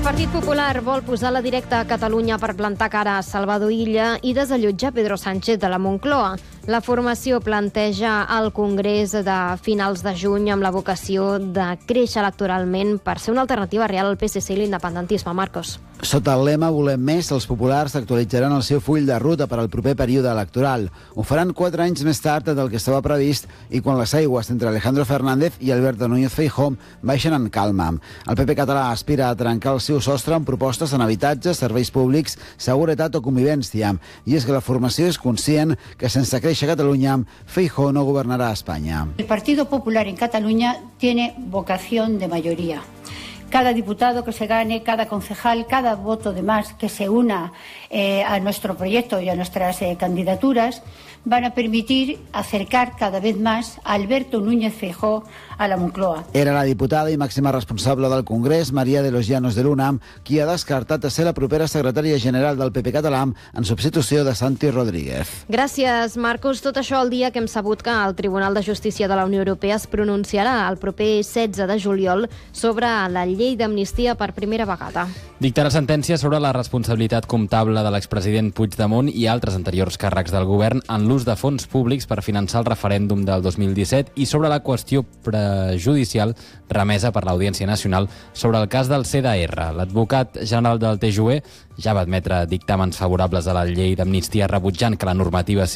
El Partit Popular vol posar la directa a Catalunya per plantar cara a Salvador Illa i desallotjar Pedro Sánchez de la Moncloa. La formació planteja al Congrés de finals de juny amb la vocació de créixer electoralment per ser una alternativa real al PSC i l'independentisme. Marcos. Sota el lema Volem més, els populars actualitzaran el seu full de ruta per al proper període electoral. Ho faran 4 anys més tard del que estava previst i quan les aigües entre Alejandro Fernández i Alberto Núñez Feijóo baixen en calma. El PP català aspira a trencar el seu sostre amb propostes en habitatge, serveis públics, seguretat o convivència. I és que la formació és conscient que sense créixer a Catalunya, Feijóo no governarà a Espanya. El Partido Popular en Cataluña tiene vocación de mayoría. Cada diputado que se gane, cada concejal, cada voto de más que se una a nuestro proyecto y a nuestras candidaturas van a permitir acercar cada vez más a Alberto Núñez Feijóo a la Moncloa. Era la diputada i màxima responsable del Congrés, María de los Llanos de l'UNAM, qui ha descartat de ser la propera secretària general del PP català en substitució de Santi Rodríguez. Gràcies, Marcos. Tot això el dia que hem sabut que el Tribunal de Justícia de la Unió Europea es pronunciarà el proper 16 de juliol sobre la llei d'amnistia per primera vegada. Dictarà sentència sobre la responsabilitat comptable de l'expresident Puigdemont i altres anteriors càrrecs del govern en l'ús de fons públics per finançar el referèndum del 2017 i sobre la qüestió prejudicial remesa per l'Audiència Nacional sobre el cas del CDR. L'advocat general del TJUE ja va admetre dictàmens favorables a la llei d'amnistia rebutjant que la normativa